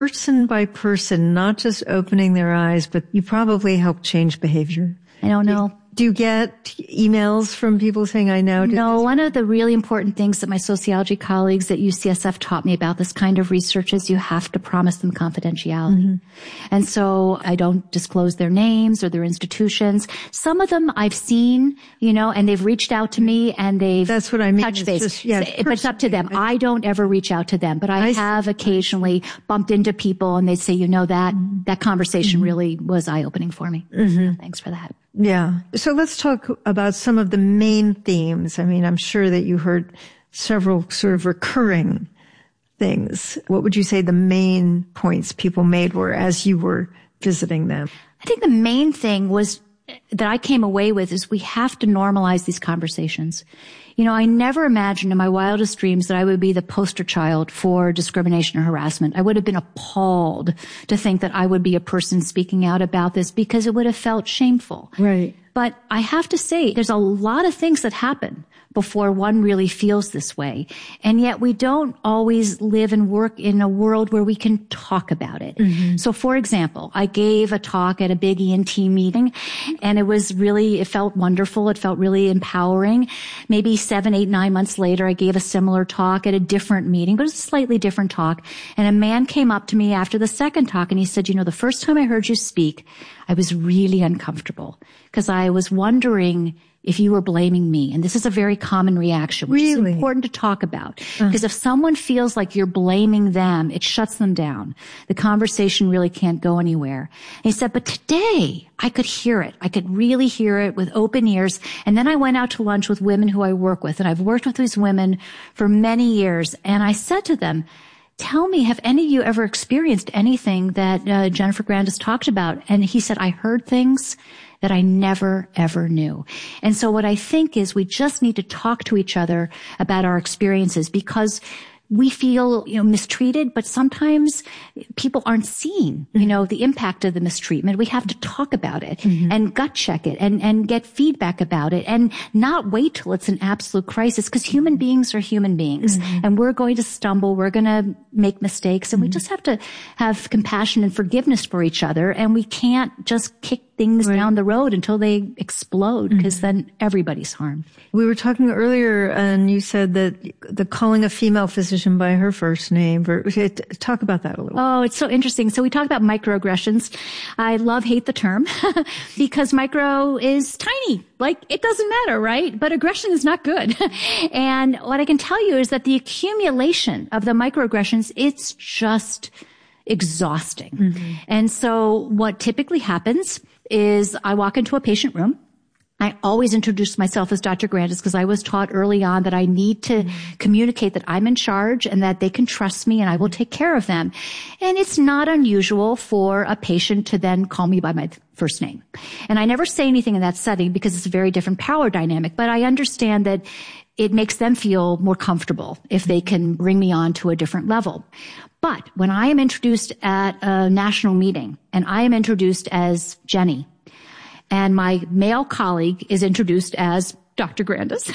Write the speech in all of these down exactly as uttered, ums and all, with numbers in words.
person by person, not just opening their eyes, but you probably help change behavior. I don't know. Do you get emails from people saying, I know? No, one of the really important things that my sociology colleagues at U C S F taught me about this kind of research is you have to promise them confidentiality. Mm-hmm. And so I don't disclose their names or their institutions. Some of them I've seen, you know, and they've reached out to me and they've That's what I mean. touched base. Just, yeah, but it's up to them. I don't ever reach out to them, but I, I have occasionally bumped into people and they say, you know, that, mm-hmm. that conversation mm-hmm. really was eye-opening for me. Mm-hmm. So thanks for that. Yeah. So let's talk about some of the main themes. I mean, I'm sure that you heard several sort of recurring things. What would you say the main points people made were as you were visiting them? I think the main thing was that I came away with is we have to normalize these conversations. You know, I never imagined in my wildest dreams that I would be the poster child for discrimination or harassment. I would have been appalled to think that I would be a person speaking out about this because it would have felt shameful. Right. But I have to say, there's a lot of things that happen before one really feels this way. And yet we don't always live and work in a world where we can talk about it. Mm-hmm. So for example, I gave a talk at a big E and T meeting and it was really, it felt wonderful. It felt really empowering. Maybe seven, eight, nine months later, I gave a similar talk at a different meeting, but it was a slightly different talk. And a man came up to me after the second talk and he said, you know, the first time I heard you speak, I was really uncomfortable because I was wondering if you were blaming me. And this is a very common reaction, which really? is important to talk about. Because uh. if someone feels like you're blaming them, it shuts them down. The conversation really can't go anywhere. And he said, but today I could hear it. I could really hear it with open ears. And then I went out to lunch with women who I work with. And I've worked with these women for many years. And I said to them, tell me, have any of you ever experienced anything that uh, Jennifer Grandis talked about? And he said, I heard things that I never, ever knew. And so what I think is we just need to talk to each other about our experiences because we feel, you know, mistreated, but sometimes people aren't seeing, you know, the impact of the mistreatment. We have to talk about it mm-hmm. and gut check it and, and get feedback about it and not wait till it's an absolute crisis because human beings are human beings mm-hmm. and we're going to stumble. We're going to make mistakes and mm-hmm. we just have to have compassion and forgiveness for each other. And we can't just kick things right. down the road until they explode because mm-hmm. then everybody's harmed. We were talking earlier and you said that the calling a female physician by her first name. Talk about that a little. Oh, it's so interesting. So we talk about microaggressions. I love, hate the term because micro is tiny. Like it doesn't matter, right? But aggression is not good. And what I can tell you is that the accumulation of the microaggressions, it's just exhausting. Mm-hmm. And so what typically happens is I walk into a patient room. I always introduce myself as Doctor Grandis because I was taught early on that I need to mm-hmm. communicate that I'm in charge and that they can trust me and I will take care of them. And it's not unusual for a patient to then call me by my first name. And I never say anything in that setting because it's a very different power dynamic, but I understand that it makes them feel more comfortable if they can bring me on to a different level. But when I am introduced at a national meeting and I am introduced as Jenny, and my male colleague is introduced as Doctor Grandis,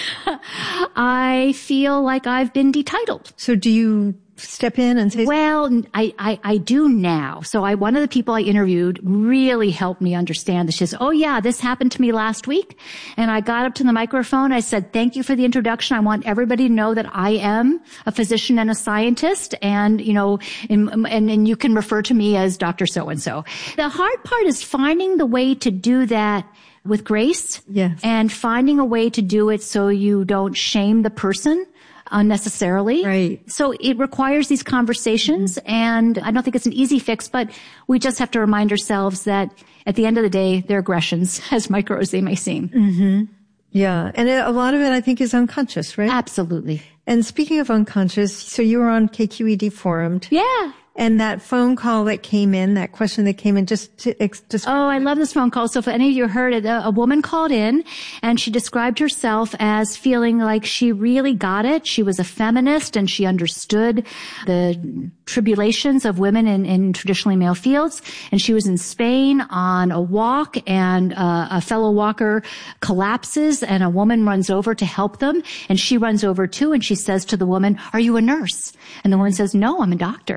I feel like I've been detitled. So do you step in and say? Well, I, I, I do now. So I, one of the people I interviewed really helped me understand this. She says, oh yeah, this happened to me last week. And I got up to the microphone. I said, thank you for the introduction. I want everybody to know that I am a physician and a scientist. And, you know, and, and, and you can refer to me as Doctor So-and-so. The hard part is finding the way to do that with grace. Yes. And finding a way to do it so you don't shame the person unnecessarily. Right. So it requires these conversations mm-hmm. and I don't think it's an easy fix, but we just have to remind ourselves that at the end of the day, they're aggressions, as micro as they may seem. Mm-hmm. Yeah. And a lot of it, I think, is unconscious, right? Absolutely. And speaking of unconscious, so you were on K Q E D Formed. Yeah. And that phone call that came in, that question that came in, just to, just. Oh, I love this phone call. So if any of you heard it, a, a woman called in and she described herself as feeling like she really got it. She was a feminist and she understood the tribulations of women in, in traditionally male fields. And she was in Spain on a walk and uh, a fellow walker collapses and a woman runs over to help them. And she runs over too and she says to the woman, are you a nurse? And the woman says, no, I'm a doctor.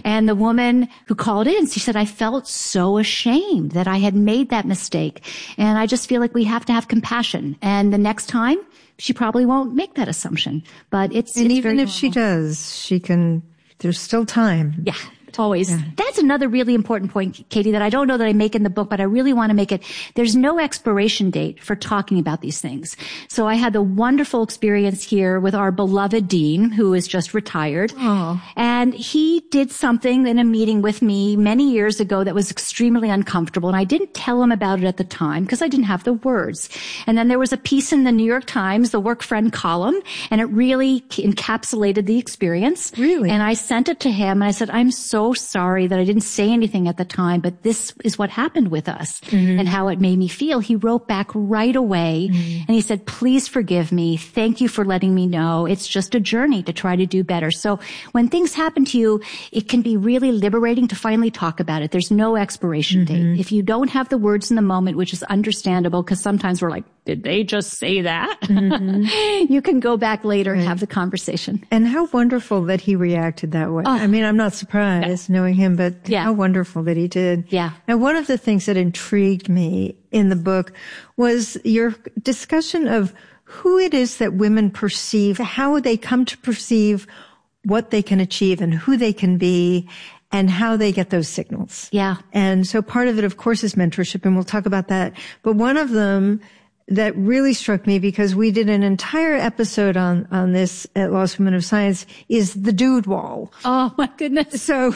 And the woman who called in, she said, I felt so ashamed that I had made that mistake. And I just feel like we have to have compassion. And the next time, she probably won't make that assumption. But it's, and it's even very if normal. she does, she can, there's still time. Yeah. Always. Yeah. That's another really important point, Katie, that I don't know that I make in the book, but I really want to make it. There's no expiration date for talking about these things. So I had the wonderful experience here with our beloved dean, who is just retired. Oh. And he did something in a meeting with me many years ago that was extremely uncomfortable. And I didn't tell him about it at the time because I didn't have the words. And then there was a piece in the New York Times, the Work Friend column, and it really encapsulated the experience. Really? And I sent it to him and I said, I'm so sorry that I didn't say anything at the time, but this is what happened with us mm-hmm. and how it made me feel. He wrote back right away mm-hmm. and he said, please forgive me. Thank you for letting me know. It's just a journey to try to do better. So when things happen to you, it can be really liberating to finally talk about it. There's no expiration mm-hmm. date. If you don't have the words in the moment, which is understandable because sometimes we're like, did they just say that? Mm-hmm. You can go back later right. and have the conversation. And how wonderful that he reacted that way. Oh. I mean, I'm not surprised yeah. knowing him, but yeah. how wonderful that he did. Yeah. And one of the things that intrigued me in the book was your discussion of who it is that women perceive, how they come to perceive what they can achieve and who they can be and how they get those signals. Yeah. And so part of it, of course, is mentorship, and we'll talk about that. But one of them that really struck me, because we did an entire episode on, on this at Lost Women of Science, is the dude wall. Oh my goodness. So,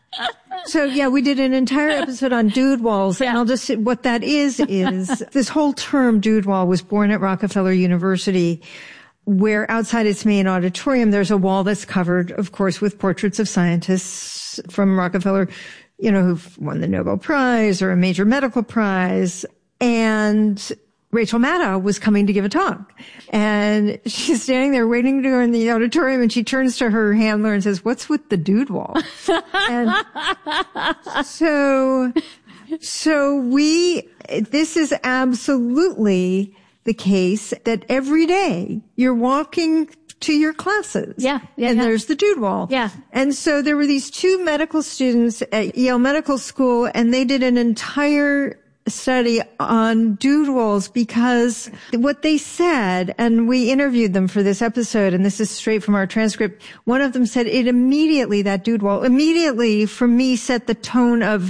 so yeah, we did an entire episode on dude walls. Yeah. And I'll just say what that is, is this whole term dude wall was born at Rockefeller University, where outside its main auditorium, there's a wall that's covered, of course, with portraits of scientists from Rockefeller, you know, who've won the Nobel Prize or a major medical prize. And Rachel Maddow was coming to give a talk, and she's standing there waiting to go in the auditorium, and she turns to her handler and says, what's with the dude wall? And so, so we, this is absolutely the case that every day you're walking to your classes. Yeah. yeah and yeah. there's the dude wall. Yeah. And so there were these two medical students at Yale Medical School, and they did an entire study on dude walls, because what they said, and we interviewed them for this episode, and this is straight from our transcript, one of them said it immediately, that dude wall, immediately for me set the tone of,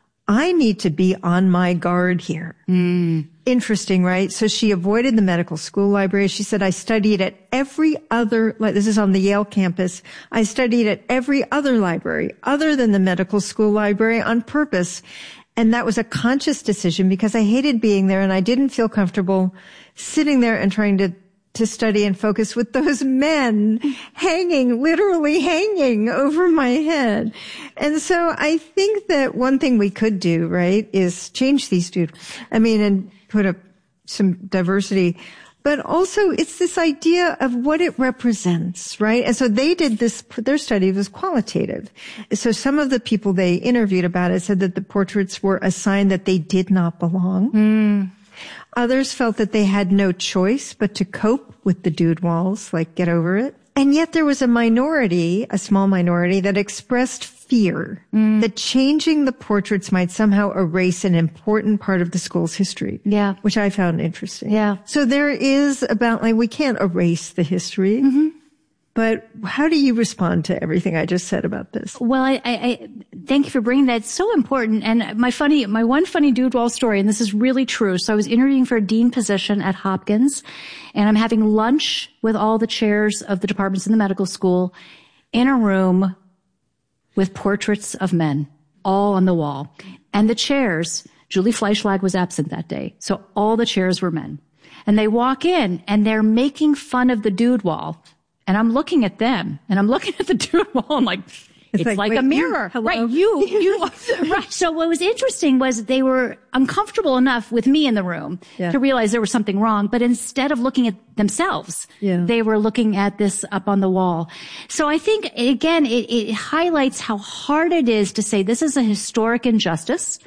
I need to be on my guard here. Mm. Interesting, right? So she avoided the medical school library. She said, I studied at every other, like this is on the Yale campus, I studied at every other library other than the medical school library on purpose. And that was a conscious decision because I hated being there and I didn't feel comfortable sitting there and trying to, to study and focus with those men hanging, literally hanging over my head. And so I think that one thing we could do, right, is change these dudes. I mean, and put up some diversity. But also it's this idea of what it represents, right? And so they did this, their study was qualitative. So some of the people they interviewed about it said that the portraits were a sign that they did not belong. Mm. Others felt that they had no choice but to cope with the dude walls, like get over it. And yet there was a minority, a small minority, that expressed fear mm. that changing the portraits might somehow erase an important part of the school's history. Yeah. Which I found interesting. Yeah. So there is about, like, we can't erase the history. Mm-hmm. But how do you respond to everything I just said about this? Well, I, I, I thank you for bringing that. It's so important. And my funny, my one funny dude wall story, and this is really true. So I was interviewing for a dean position at Hopkins, and I'm having lunch with all the chairs of the departments in the medical school in a room with portraits of men all on the wall. And the chairs, Julie Fleischlag was absent that day. So all the chairs were men. And they walk in and they're making fun of the dude wall. And I'm looking at them and I'm looking at the dude wall. I'm like, it's, it's like, like wait, a mirror. You, right. You, you, right. So what was interesting was they were uncomfortable enough with me in the room yeah. to realize there was something wrong. But instead of looking at themselves, yeah. they were looking at this up on the wall. So I think, again, it, it highlights how hard it is to say this is a historic injustice.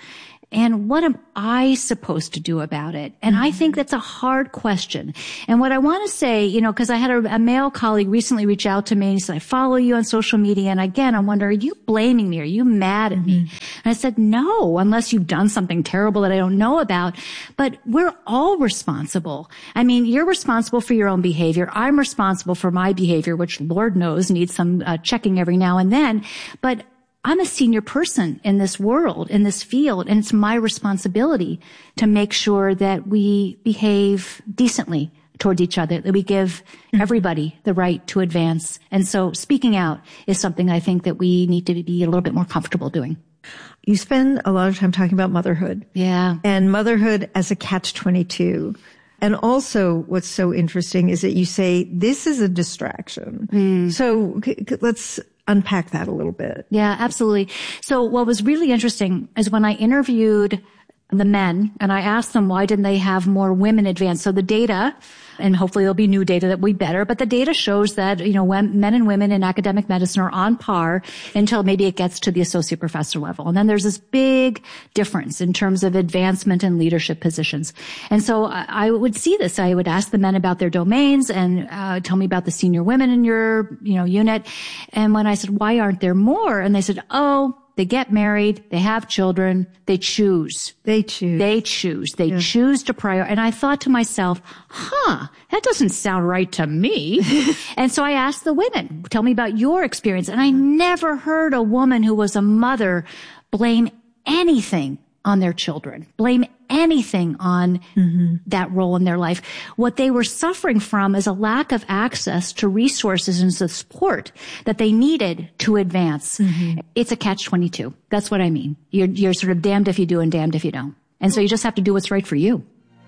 And what am I supposed to do about it? And mm-hmm. I think that's a hard question. And what I want to say, you know, because I had a, a male colleague recently reach out to me and he said, I follow you on social media. And again, I wonder, are you blaming me? Are you mad at mm-hmm. me? And I said, no, unless you've done something terrible that I don't know about. But we're all responsible. I mean, you're responsible for your own behavior. I'm responsible for my behavior, which Lord knows needs some uh, checking every now and then. But I'm a senior person in this world, in this field, and it's my responsibility to make sure that we behave decently towards each other, that we give everybody the right to advance. And so speaking out is something I think that we need to be a little bit more comfortable doing. You spend a lot of time talking about motherhood. Yeah. And motherhood as a catch twenty-two. And also what's so interesting is that you say this is a distraction. Mm. So c- c- let's unpack that a little bit. Yeah, absolutely. So what was really interesting is when I interviewed the men and I asked them why didn't they have more women advance. So the data, and hopefully there'll be new data that will be better, but the data shows that, you know, when men and women in academic medicine are on par until maybe it gets to the associate professor level. And then there's this big difference in terms of advancement and leadership positions. And so I, I would see this. I would ask the men about their domains and uh, tell me about the senior women in your, you know, unit. And when I said, why aren't there more? And they said, oh, they get married, they have children, they choose. They choose. They choose. They yeah. choose to prior. And I thought to myself, huh, that doesn't sound right to me. And so I asked the women, tell me about your experience. And I never heard a woman who was a mother blame anything on their children, blame anything on mm-hmm. that role in their life. What they were suffering from is a lack of access to resources and support that they needed to advance. Mm-hmm. It's a catch twenty-two. That's what I mean. You're, you're sort of damned if you do and damned if you don't. And so you just have to do what's right for you.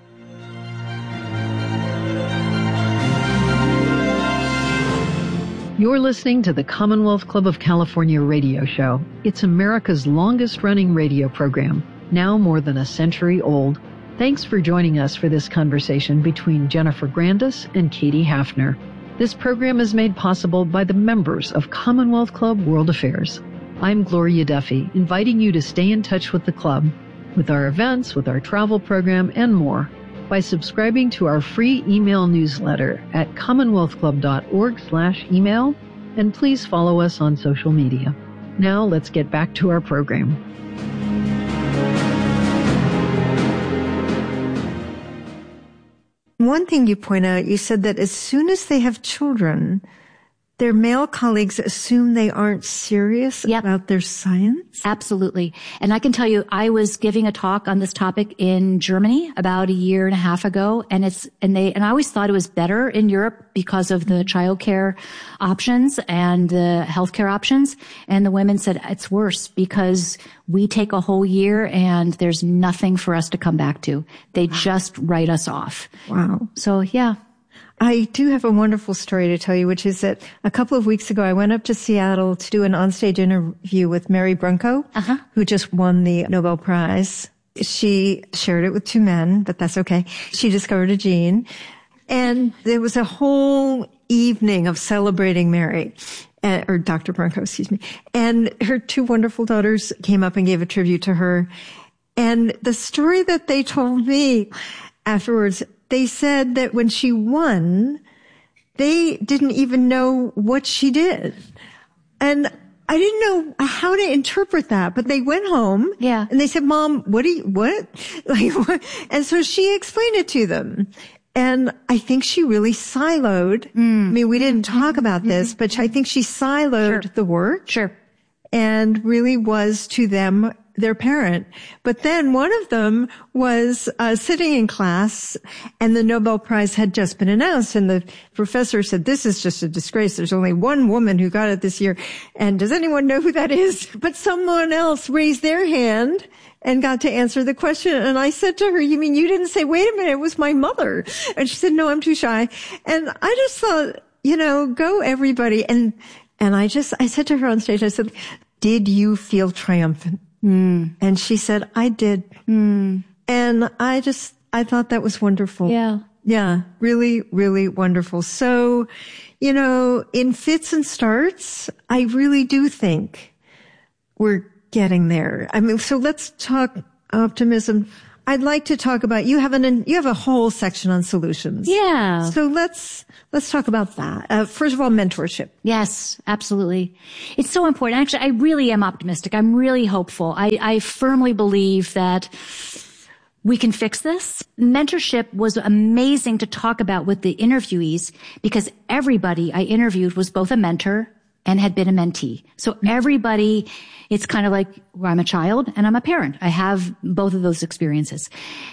You're listening to the Commonwealth Club of California radio show. It's America's longest-running radio program, now more than a century old. Thanks for joining us for this conversation between Jennifer Grandis and Katie Hafner. This program is made possible by the members of Commonwealth Club World Affairs. I'm Gloria Duffy, inviting you to stay in touch with the club, with our events, with our travel program, and more, by subscribing to our free email newsletter at commonwealthclub.org slash email, and please follow us on social media. Now let's get back to our program. One thing you point out, you said that as soon as they have children, their male colleagues assume they aren't serious yep. about their science? Absolutely. And I can tell you, I was giving a talk on this topic in Germany about a year and a half ago. And it's, and they, and I always thought it was better in Europe because of the childcare options and the healthcare options. And the women said it's worse because we take a whole year and there's nothing for us to come back to. They wow. just write us off. Wow. So yeah. I do have a wonderful story to tell you, which is that a couple of weeks ago, I went up to Seattle to do an onstage interview with Mary Brunko, uh-huh. who just won the Nobel Prize. She shared it with two men, but that's okay. She discovered a gene. And there was a whole evening of celebrating Mary, uh, or Doctor Brunko, excuse me. And her two wonderful daughters came up and gave a tribute to her. And the story that they told me afterwards, they said that when she won, they didn't even know what she did. And I didn't know how to interpret that, but they went home. Yeah. And they said, Mom, what do you, what? Like, what? And so she explained it to them. And I think she really siloed. Mm. I mean, we didn't talk about this, mm-hmm. but I think she siloed sure. the work. Sure. And really was to them their parent. But then one of them was uh, sitting in class and the Nobel Prize had just been announced and the professor said, this is just a disgrace. There's only one woman who got it this year. And does anyone know who that is? But someone else raised their hand and got to answer the question. And I said to her, you mean you didn't say, wait a minute, it was my mother? And she said, no, I'm too shy. And I just thought, you know, go everybody. And, and I just, I said to her on stage, I said, did you feel triumphant? Mm. And she said, I did. Mm. And I just, I thought that was wonderful. Yeah. Yeah. Really, really wonderful. So, you know, in fits and starts, I really do think we're getting there. I mean, so let's talk optimism. I'd like to talk about, you have an, you have a whole section on solutions. Yeah. So let's, let's talk about that. Uh, first of all, mentorship. Yes, absolutely. It's so important. Actually, I really am optimistic. I'm really hopeful. I, I firmly believe that we can fix this. Mentorship was amazing to talk about with the interviewees because everybody I interviewed was both a mentor and had been a mentee. So everybody, it's kind of like, well, I'm a child and I'm a parent. I have both of those experiences.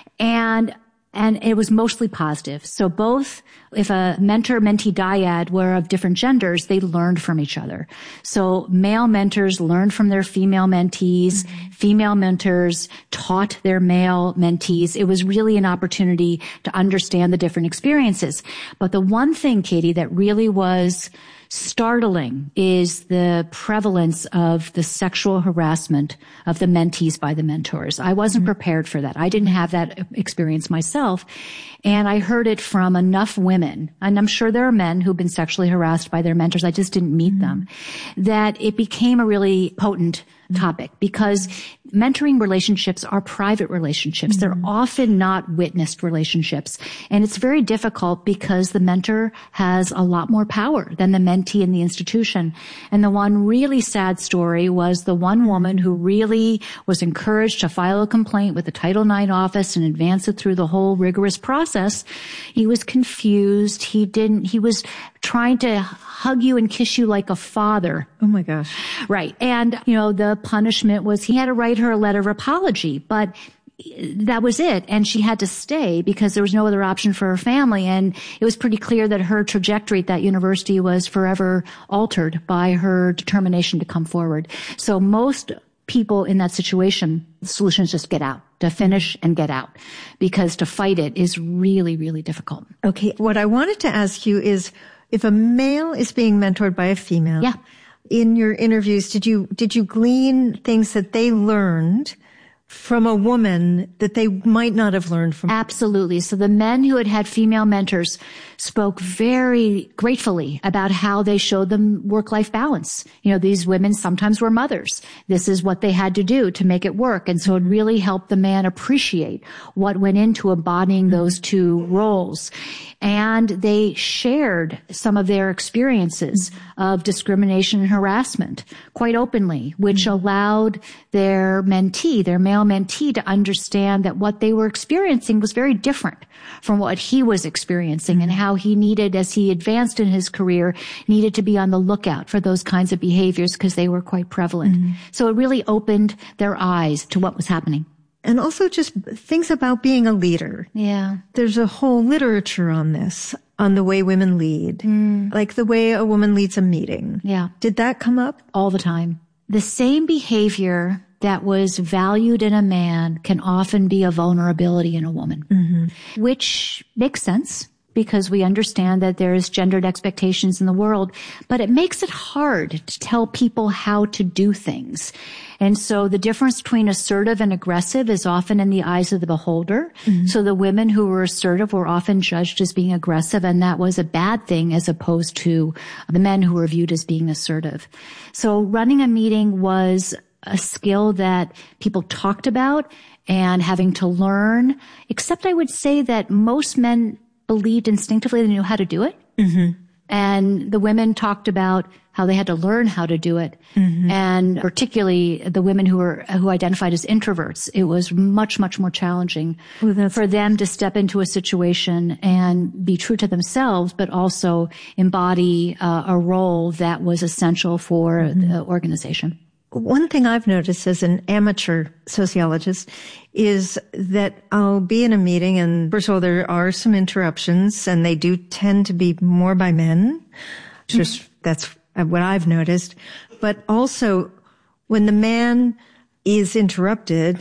And And it was mostly positive. So both, if a mentor-mentee dyad were of different genders, they learned from each other. So male mentors learned from their female mentees. Mm-hmm. Female mentors taught their male mentees. It was really an opportunity to understand the different experiences. But the one thing, Katie, that really was startling is the prevalence of the sexual harassment of the mentees by the mentors. I wasn't mm-hmm. prepared for that. I didn't have that experience myself. And I heard it from enough women, and I'm sure there are men who've been sexually harassed by their mentors. I just didn't meet mm-hmm. them, that it became a really potent topic because mentoring relationships are private relationships. Mm-hmm. They're often not witnessed relationships. And it's very difficult because the mentor has a lot more power than the mentee in the institution. And the one really sad story was the one woman who really was encouraged to file a complaint with the Title nine office and advance it through the whole rigorous process. He was confused. He didn't, he was trying to hug you and kiss you like a father. Oh my gosh. Right. And, you know, the punishment was he had to write her a letter of apology, but that was it. And she had to stay because there was no other option for her family. And it was pretty clear that her trajectory at that university was forever altered by her determination to come forward. So most people in that situation, the solution is just get out, to finish and get out, because to fight it is really, really difficult. Okay. What I wanted to ask you is, if a male is being mentored by a female, yeah. in your interviews, did you, did you glean things that they learned from a woman that they might not have learned from? Absolutely. So the men who had had female mentors spoke very gratefully about how they showed them work-life balance. You know, these women sometimes were mothers. This is what they had to do to make it work. And so it really helped the man appreciate what went into embodying those two roles. And they shared some of their experiences of discrimination and harassment quite openly, which allowed their mentee, their male mentee, to understand that what they were experiencing was very different from what he was experiencing, and how he needed, as he advanced in his career, needed to be on the lookout for those kinds of behaviors because they were quite prevalent. Mm-hmm. So it really opened their eyes to what was happening. And also just things about being a leader. Yeah. There's a whole literature on this, on the way women lead, mm. like the way a woman leads a meeting. Yeah. Did that come up? All the time. The same behavior that was valued in a man can often be a vulnerability in a woman, mm-hmm. which makes sense because we understand that there's gendered expectations in the world, but it makes it hard to tell people how to do things. And so the difference between assertive and aggressive is often in the eyes of the beholder. Mm-hmm. So the women who were assertive were often judged as being aggressive, and that was a bad thing as opposed to the men who were viewed as being assertive. So running a meeting was a skill that people talked about and having to learn, except I would say that most men believed instinctively they knew how to do it. Mm-hmm. And the women talked about how they had to learn how to do it. Mm-hmm. And particularly the women who were, who identified as introverts, it was much, much more challenging well, for them to step into a situation and be true to themselves, but also embody uh, a role that was essential for mm-hmm. the organization. One thing I've noticed as an amateur sociologist is that I'll be in a meeting, and first of all, there are some interruptions, and they do tend to be more by men. Just mm-hmm. that's what I've noticed. But also, when the man is interrupted,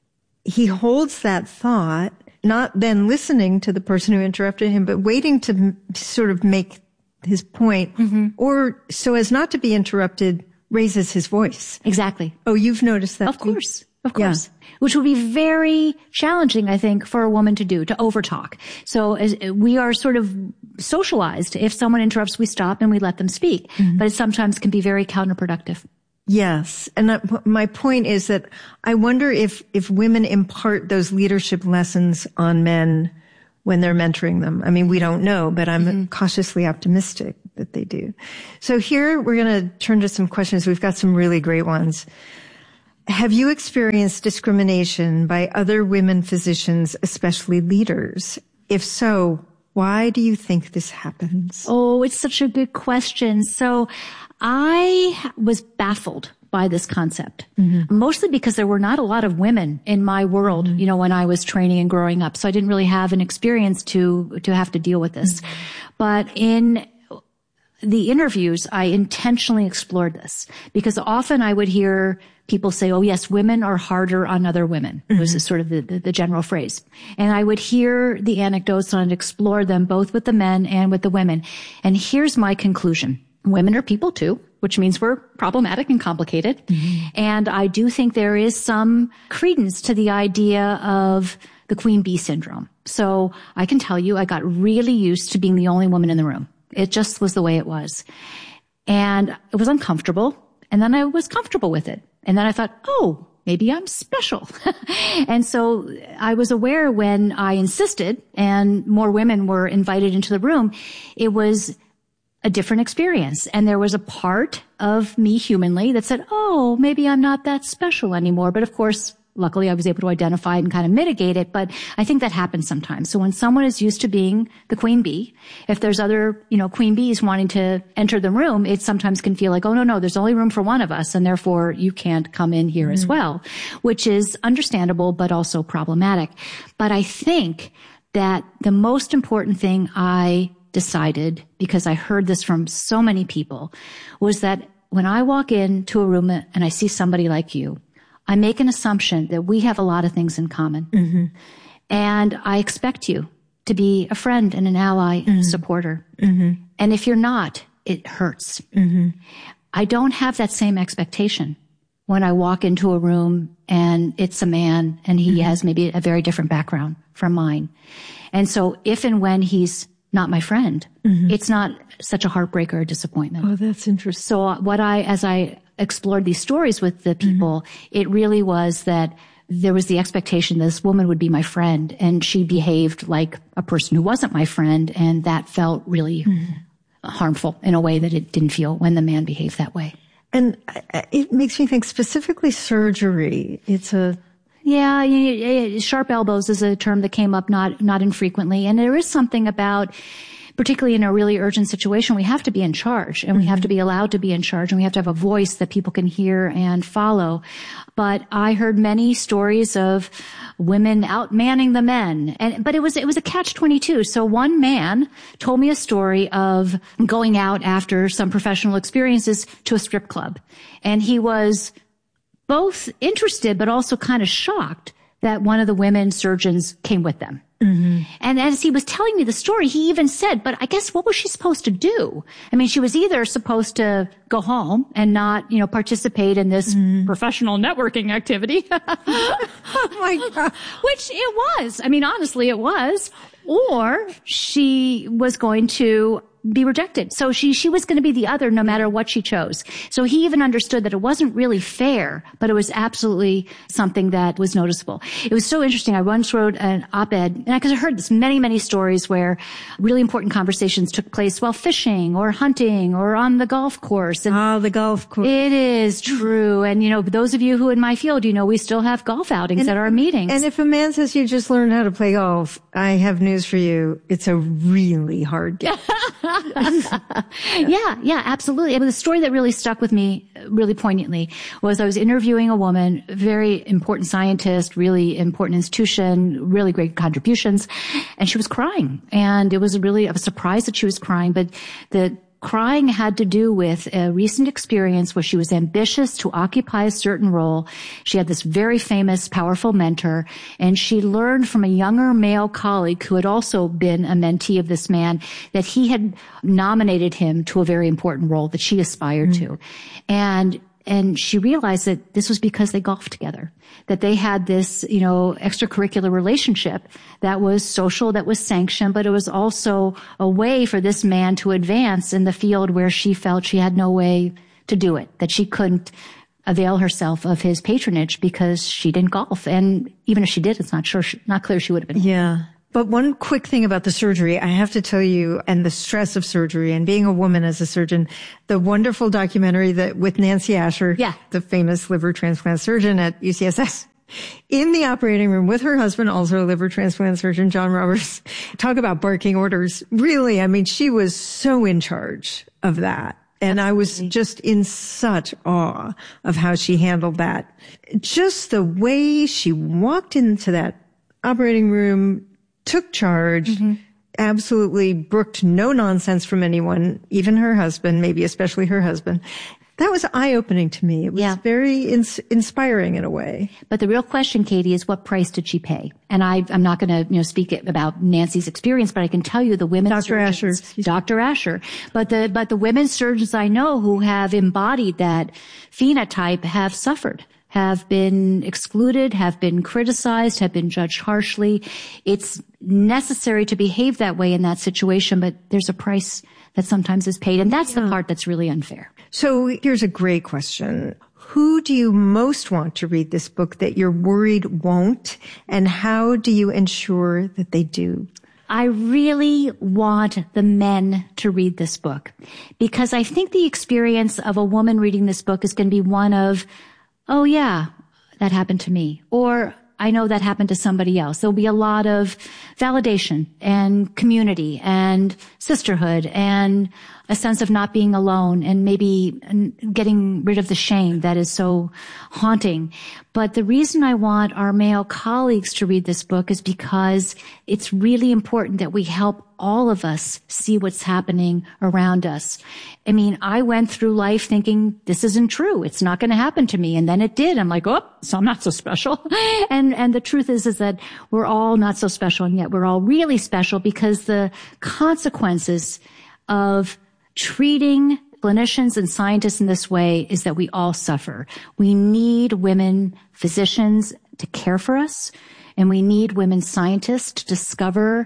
he holds that thought, not then listening to the person who interrupted him, but waiting to sort of make his point, mm-hmm. or so as not to be interrupted, raises his voice. Exactly. Oh, you've noticed that? Of course. Of course. Yeah. Which would be very challenging, I think, for a woman to do, to overtalk. So as we are sort of socialized. If someone interrupts, we stop and we let them speak. Mm-hmm. But it sometimes can be very counterproductive. Yes. And that, my point is that I wonder if, if women impart those leadership lessons on men when they're mentoring them. I mean, we don't know, but I'm mm-hmm. cautiously optimistic that they do. So here we're going to turn to some questions. We've got some really great ones. Have you experienced discrimination by other women physicians, especially leaders? If so, why do you think this happens? Oh, it's such a good question. So I was baffled by this concept, mm-hmm. mostly because there were not a lot of women in my world, mm-hmm. you know, when I was training and growing up. So I didn't really have an experience to, to have to deal with this. Mm-hmm. But in the interviews, I intentionally explored this because often I would hear people say, oh, yes, women are harder on other women. Mm-hmm. It was sort of the, the, the general phrase. And I would hear the anecdotes and explore them both with the men and with the women. And here's my conclusion. Women are people too, which means we're problematic and complicated. Mm-hmm. And I do think there is some credence to the idea of the queen bee syndrome. So I can tell you, I got really used to being the only woman in the room. It just was the way it was. And it was uncomfortable. And then I was comfortable with it. And then I thought, oh, maybe I'm special. And so I was aware when I insisted and more women were invited into the room, it was a different experience. And there was a part of me humanly that said, oh, maybe I'm not that special anymore. But of course, luckily I was able to identify it and kind of mitigate it. But I think that happens sometimes. So when someone is used to being the queen bee, if there's other, you know, queen bees wanting to enter the room, it sometimes can feel like, oh, no, no, there's only room for one of us. And therefore you can't come in here mm-hmm. as well, which is understandable, but also problematic. But I think that the most important thing I decided, because I heard this from so many people, was that when I walk into a room and I see somebody like you, I make an assumption that we have a lot of things in common. Mm-hmm. And I expect you to be a friend and an ally mm-hmm. and a supporter. Mm-hmm. And if you're not, it hurts. Mm-hmm. I don't have that same expectation when I walk into a room and it's a man and he mm-hmm. has maybe a very different background from mine. And so if and when he's not my friend, mm-hmm. it's not such a heartbreak or a disappointment. Oh, that's interesting. So what I, as I explored these stories with the people, mm-hmm. it really was that there was the expectation that this woman would be my friend, and she behaved like a person who wasn't my friend, and that felt really mm-hmm. harmful in a way that it didn't feel when the man behaved that way. And it makes me think specifically surgery. It's a Yeah, sharp elbows is a term that came up not not infrequently. And there is something about, particularly in a really urgent situation, we have to be in charge, and we have to be allowed to be in charge, and we have to have a voice that people can hear and follow. But I heard many stories of women outmanning the men. And, but it was, it was a catch twenty-two. So one man told me a story of going out after some professional experiences to a strip club. And he was both interested, but also kind of shocked that one of the women surgeons came with them. Mm-hmm. And as he was telling me the story, he even said, but I guess what was she supposed to do? I mean, she was either supposed to go home and not, you know, participate in this mm-hmm. professional networking activity. Oh my God. Which it was. I mean, honestly, it was. Or she was going to be rejected. So she, she was going to be the other no matter what she chose. So he even understood that it wasn't really fair, but it was absolutely something that was noticeable. It was so interesting. I once wrote an op-ed, and I, cause I heard this many, many stories where really important conversations took place while fishing or hunting or on the golf course. And oh, the golf course. It is true. And, you know, those of you who in my field, you know, we still have golf outings and, at our meetings. And if a man says you just learned how to play golf, I have news for you. It's a really hard game. yeah, yeah, absolutely. I mean, the story that really stuck with me really poignantly was I was interviewing a woman, very important scientist, really important institution, really great contributions, and she was crying. And it was really, I was surprised that she was crying, but the crying had to do with a recent experience where she was ambitious to occupy a certain role. She had this very famous, powerful mentor, and she learned from a younger male colleague who had also been a mentee of this man that he had nominated him to a very important role that she aspired mm-hmm. to. And And she realized that this was because they golfed together, that they had this, you know, extracurricular relationship that was social, that was sanctioned, but it was also a way for this man to advance in the field where she felt she had no way to do it, that she couldn't avail herself of his patronage because she didn't golf. And even if she did, it's not sure, not clear she would have been. Yeah. But one quick thing about the surgery, I have to tell you, and the stress of surgery and being a woman as a surgeon, the wonderful documentary that with Nancy Asher, yeah. the famous liver transplant surgeon at U C S S, in the operating room with her husband, also a liver transplant surgeon, John Roberts, talk about barking orders. Really, I mean, she was so in charge of that. And I was just in such awe of how she handled that. Just the way she walked into that operating room, took charge, mm-hmm. absolutely brooked no nonsense from anyone, even her husband, maybe especially her husband. That was eye-opening to me. It was yeah. very ins- inspiring in a way. But the real question, Katie, is what price did she pay? And I, I'm not going to, you know, speak about Nancy's experience, but I can tell you the women Doctor surgeons, Asher. Doctor Asher. But the, but the women surgeons I know who have embodied that phenotype have suffered, have been excluded, have been criticized, have been judged harshly. It's necessary to behave that way in that situation, but there's a price that sometimes is paid. And that's yeah. the part that's really unfair. So here's a great question. Who do you most want to read this book that you're worried won't? And how do you ensure that they do? I really want the men to read this book because I think the experience of a woman reading this book is going to be one of, oh yeah, that happened to me. Or I know that happened to somebody else. There'll be a lot of validation and community and sisterhood and a sense of not being alone and maybe getting rid of the shame that is so haunting. But the reason I want our male colleagues to read this book is because it's really important that we help all of us see what's happening around us. I mean, I went through life thinking this isn't true. It's not going to happen to me. And then it did. I'm like, oh, so I'm not so special. And, and the truth is, is that we're all not so special. And yet we're all really special because the consequences of treating clinicians and scientists in this way is that we all suffer. We need women physicians to care for us, and we need women scientists to discover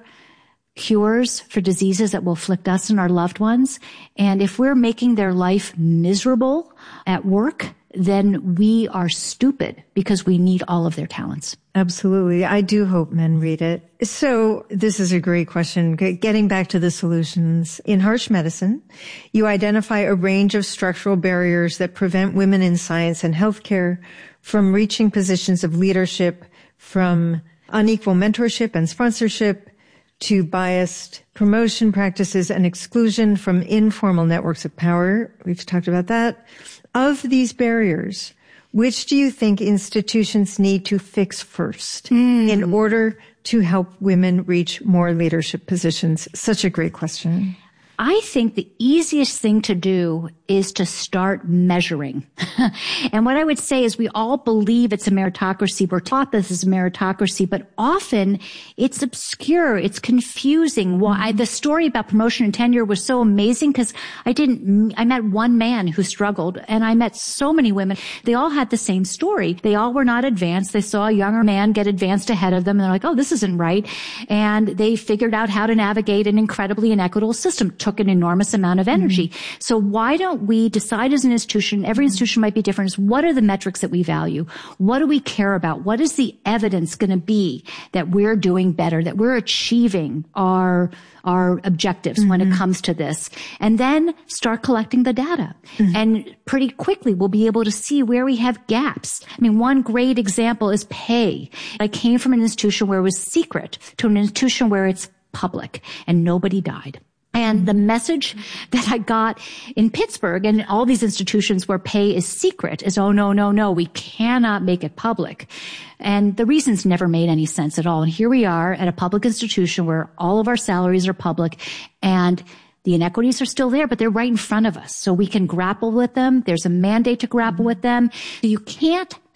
cures for diseases that will afflict us and our loved ones. And if we're making their life miserable at work, then we are stupid because we need all of their talents. Absolutely. I do hope men read it. So this is a great question. Getting back to the solutions. In Harsh Medicine, you identify a range of structural barriers that prevent women in science and healthcare from reaching positions of leadership, from unequal mentorship and sponsorship to biased promotion practices and exclusion from informal networks of power. We've talked about that. Of these barriers, which do you think institutions need to fix first mm. in order to help women reach more leadership positions? Such a great question. I think the easiest thing to do is to start measuring. And what I would say is we all believe it's a meritocracy. We're taught this is a meritocracy, but often it's obscure. It's confusing. Why the story about promotion and tenure was so amazing because I didn't, I met one man who struggled and I met so many women. They all had the same story. They all were not advanced. They saw a younger man get advanced ahead of them and they're like, oh, this isn't right. And they figured out how to navigate an incredibly inequitable system. Took an enormous amount of energy. Mm-hmm. So why don't we decide as an institution, every institution might be different, is what are the metrics that we value? What do we care about? What is the evidence going to be that we're doing better, that we're achieving our our objectives mm-hmm. when it comes to this? And then start collecting the data. Mm-hmm. And pretty quickly we'll be able to see where we have gaps. I mean, one great example is pay. I came from an institution where it was secret to an institution where it's public and nobody died. And the message that I got in Pittsburgh and all these institutions where pay is secret is, oh, no, no, no, we cannot make it public. And the reasons never made any sense at all. And here we are at a public institution where all of our salaries are public and the inequities are still there, but they're right in front of us. So we can grapple with them. There's a mandate to grapple with them. You can't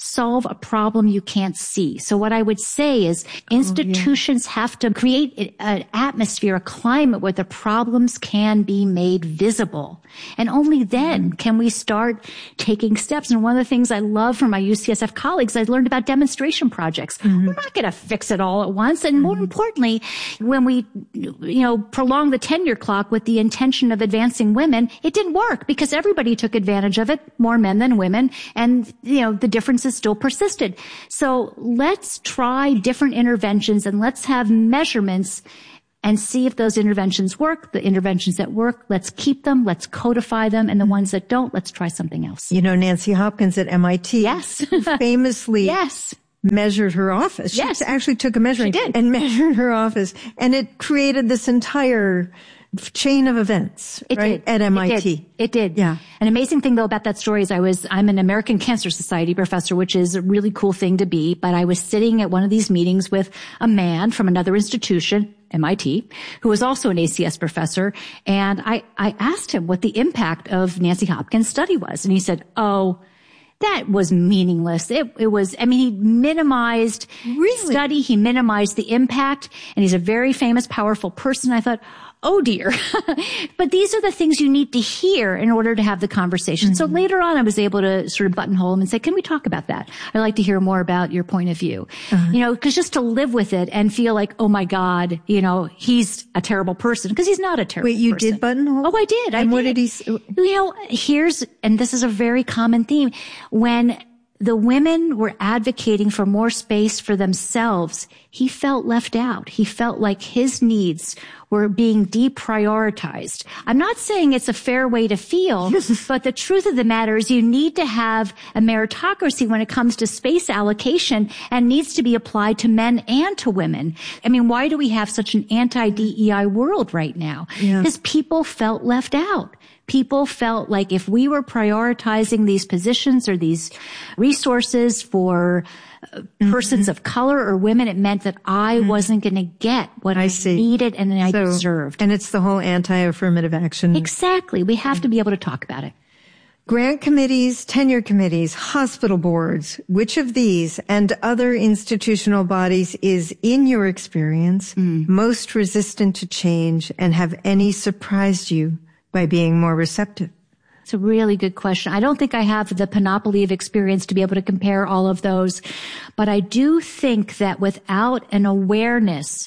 solve a problem you can't see. So what I would say is institutions oh, yeah. have to create an atmosphere, a climate where the problems can be made visible. And only then can we start taking steps. And one of the things I love from my U C S F colleagues, I learned about demonstration projects. Mm-hmm. We're not going to fix it all at once. And mm-hmm. more importantly, when we, you know, prolong the tenure clock with the intention of advancing women, it didn't work because everybody took advantage of it, more men than women. And, you know, the differences still persisted. So let's try different interventions and let's have measurements and see if those interventions work. The interventions that work, let's keep them, let's codify them, and the ones that don't, let's try something else. You know, Nancy Hopkins at M I T yes. famously yes. measured her office. She yes. actually took a measuring she did. and measured her office, and it created this entire chain of events, it right? Did. At M I T. It did. It did. Yeah. An amazing thing though about that story is I was, I'm an American Cancer Society professor, which is a really cool thing to be, but I was sitting at one of these meetings with a man from another institution, M I T, who was also an A C S professor. And I, I asked him what the impact of Nancy Hopkins' study was. And he said, oh, that was meaningless. It, it was, I mean, he minimized really? study. He minimized the impact. And he's a very famous, powerful person. I thought, oh dear. But these are the things you need to hear in order to have the conversation. Mm-hmm. So later on, I was able to sort of buttonhole him and say, can we talk about that? I'd like to hear more about your point of view. Uh-huh. You know, cause just to live with it and feel like, oh my God, you know, he's a terrible person because he's not a terrible person. Wait, you person. did buttonhole? Oh, I did. I and did. what did he say? You know, here's, and this is a very common theme. When the women were advocating for more space for themselves, he felt left out. He felt like his needs were being deprioritized. I'm not saying it's a fair way to feel, but the truth of the matter is you need to have a meritocracy when it comes to space allocation and needs to be applied to men and to women. I mean, why do we have such an anti-D E I world right now? Yeah. Because people felt left out. People felt like if we were prioritizing these positions or these resources for uh, persons mm-hmm. of color or women, it meant that I mm-hmm. wasn't going to get what I, I needed and I so, deserved. And it's the whole anti-affirmative action. Exactly. We have to be able to talk about it. Grant committees, tenure committees, hospital boards, which of these and other institutional bodies is, in your experience, mm. most resistant to change and have any surprised you by being more receptive? It's a really good question. I don't think I have the panoply of experience to be able to compare all of those, but I do think that without an awareness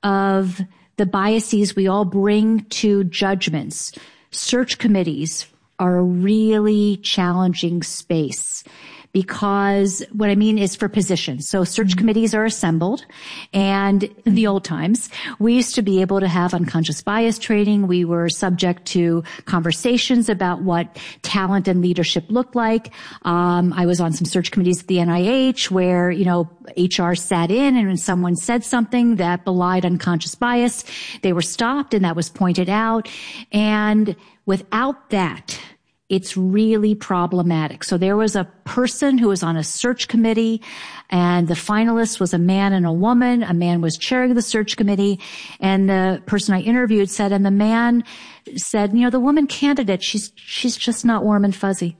of the biases we all bring to judgments, search committees are a really challenging space. Because what I mean is for positions. So search mm-hmm. committees are assembled, and in the old times, we used to be able to have unconscious bias training. We were subject to conversations about what talent and leadership looked like. Um, I was on some search committees at the N I H where, you know, H R sat in, and when someone said something that belied unconscious bias, they were stopped and that was pointed out. And without that, it's really problematic. So there was a person who was on a search committee, and the finalist was a man and a woman. A man was chairing the search committee, and the person I interviewed said, and the man said, you know, the woman candidate, she's, she's just not warm and fuzzy.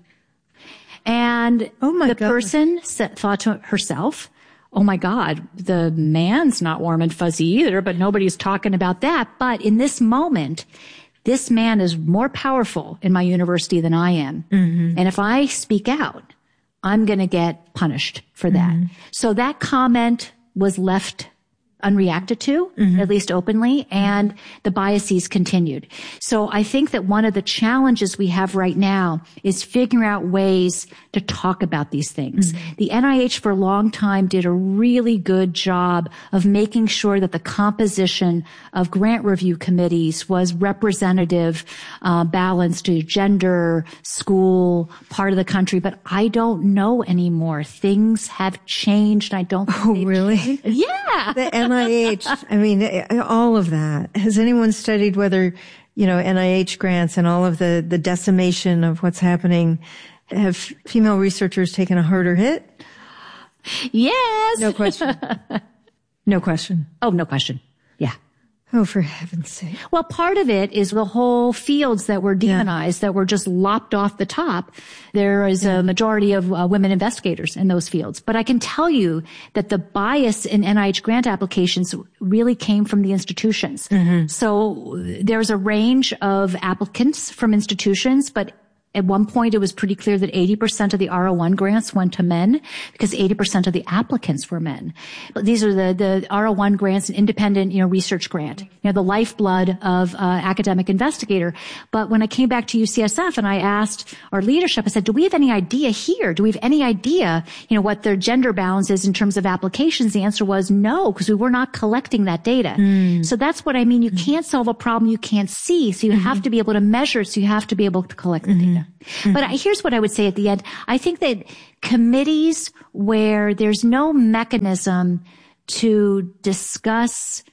And oh my the God. person said, thought to herself, oh my God, the man's not warm and fuzzy either, but nobody's talking about that. But in this moment, this man is more powerful in my university than I am. Mm-hmm. And if I speak out, I'm going to get punished for that. Mm-hmm. So that comment was left unreacted to, mm-hmm. at least openly, and the biases continued. So I think that one of the challenges we have right now is figuring out ways to talk about these things. Mm-hmm. The N I H for a long time did a really good job of making sure that the composition of grant review committees was representative, uh, balanced to gender, school, part of the country. But I don't know anymore. Things have changed. I don't think Oh, really? Changed. Yeah. The N I H, I mean, all of that. Has anyone studied whether, you know, N I H grants and all of the, the decimation of what's happening, have female researchers taken a harder hit? Yes. No question. No question. Oh, no question. Yeah. Oh, for heaven's sake. Well, part of it is the whole fields that were demonized, yeah. that were just lopped off the top. There is yeah. a majority of uh, women investigators in those fields. But I can tell you that the bias in N I H grant applications really came from the institutions. Mm-hmm. So there's a range of applicants from institutions, but at one point, it was pretty clear that eighty percent of the R O one grants went to men because eighty percent of the applicants were men. These are the, the R O one grants, an independent, you know, research grant, you know, the lifeblood of uh, academic investigator. But when I came back to U C S F and I asked our leadership, I said, do we have any idea here? Do we have any idea, you know, what their gender balance is in terms of applications? The answer was no, because we were not collecting that data. Mm. So that's what I mean. You mm. can't solve a problem you can't see. So you mm-hmm. have to be able to measure. So you have to be able to collect the mm-hmm. data. Mm-hmm. But here's what I would say at the end. I think that committees where there's no mechanism to discuss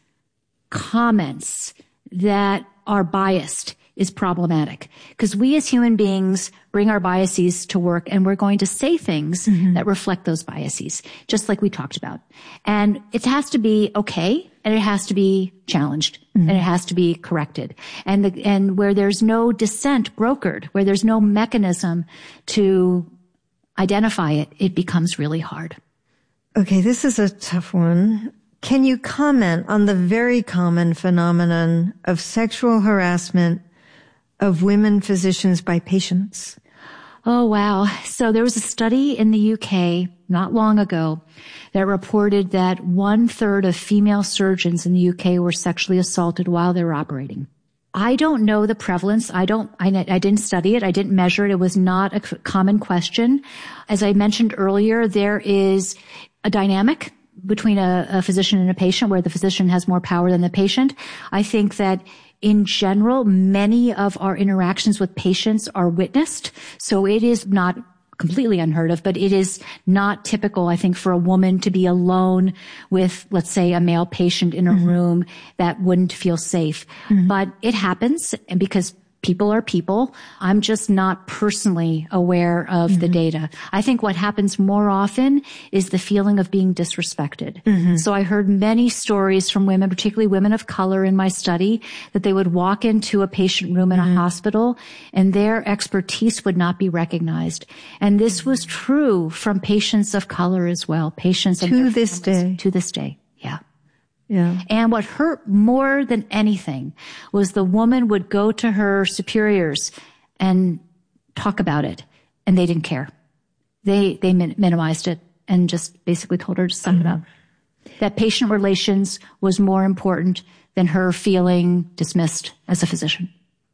comments that are biased is problematic. Because we as human beings bring our biases to work and we're going to say things mm-hmm. that reflect those biases, just like we talked about. And it has to be okay and it has to be challenged mm-hmm. and it has to be corrected. And the, and where there's no dissent brokered, where there's no mechanism to identify it, it becomes really hard. Okay, this is a tough one. Can you comment on the very common phenomenon of sexual harassment of women physicians by patients? Oh, wow. So there was a study in the U K not long ago that reported that one third of female surgeons in the U K were sexually assaulted while they were operating. I don't know the prevalence. I don't, I, I didn't study it. I didn't measure it. It was not a common question. As I mentioned earlier, there is a dynamic between a, a physician and a patient where the physician has more power than the patient. I think that in general, many of our interactions with patients are witnessed. So it is not completely unheard of, but it is not typical, I think, for a woman to be alone with, let's say, a male patient in a mm-hmm. room that wouldn't feel safe. Mm-hmm. But it happens, and because people are people, I'm just not personally aware of mm-hmm. the data. I think what happens more often is the feeling of being disrespected. Mm-hmm. So I heard many stories from women, particularly women of color in my study, that they would walk into a patient room in mm-hmm. a hospital and their expertise would not be recognized. And this was true from patients of color as well, patients to this day. To this day, yeah. Yeah. And what hurt more than anything was the woman would go to her superiors and talk about it, and they didn't care. They they min- minimized it and just basically told her to suck mm-hmm. it up. That patient relations was more important than her feeling dismissed as a physician.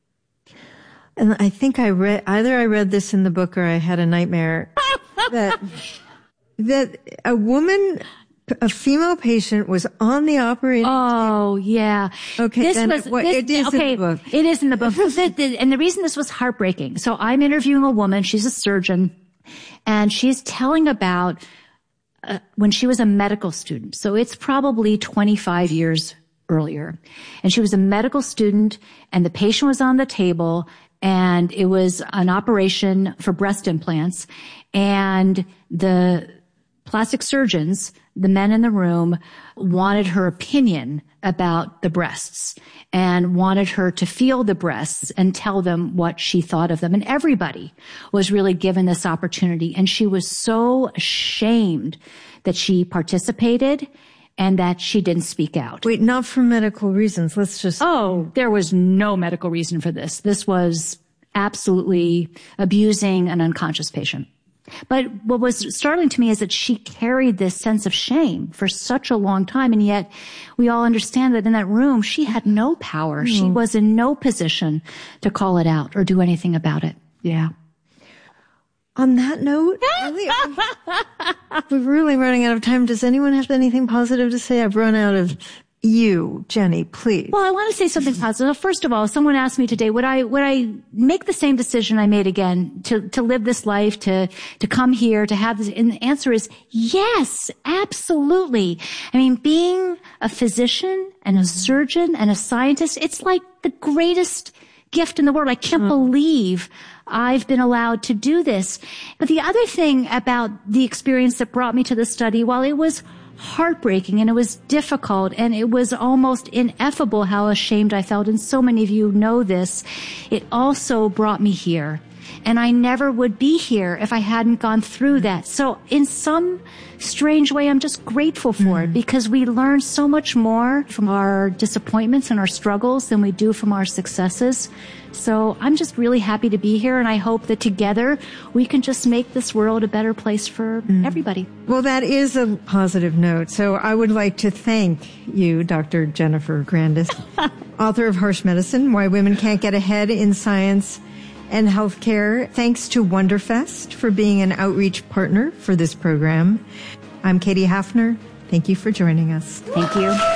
And I think I read, either I read this in the book or I had a nightmare that that a woman, a female patient was on the operating Oh, table. yeah. Okay, this then was, it, this, it is okay, in the book. It is in the book. the, the, and the reason this was heartbreaking. So I'm interviewing a woman. She's a surgeon. And she's telling about uh, when she was a medical student. So it's probably twenty-five years earlier. And she was a medical student, and the patient was on the table, and it was an operation for breast implants. And the plastic surgeons, the men in the room, wanted her opinion about the breasts and wanted her to feel the breasts and tell them what she thought of them. And everybody was really given this opportunity. And she was so ashamed that she participated and that she didn't speak out. Wait, not for medical reasons. Let's just... Oh, there was no medical reason for this. This was absolutely abusing an unconscious patient. But what was startling to me is that she carried this sense of shame for such a long time. And yet we all understand that in that room, she had no power. Mm. She was in no position to call it out or do anything about it. Yeah. On that note, really, we're really running out of time. Does anyone have anything positive to say? I've run out of you, Jenny, please. Well, I want to say something positive. First of all, someone asked me today, would I, would I make the same decision I made again to, to live this life, to, to come here, to have this? And the answer is yes, absolutely. I mean, being a physician and a surgeon and a scientist, it's like the greatest gift in the world. I can't mm. believe I've been allowed to do this. But the other thing about the experience that brought me to the study, while it was heartbreaking and it was difficult and it was almost ineffable how ashamed I felt. And so many of you know this. It also brought me here. And I never would be here if I hadn't gone through that. So in some strange way, I'm just grateful for mm. it because we learn so much more from our disappointments and our struggles than we do from our successes. So I'm just really happy to be here. And I hope that together we can just make this world a better place for mm. everybody. Well, that is a positive note. So I would like to thank you, Doctor Jennifer Grandis, author of Harsh Medicine, Why Women Can't Get Ahead in Science and Healthcare. Thanks to Wonderfest for being an outreach partner for this program. I'm Katie Hafner. Thank you for joining us. Thank you.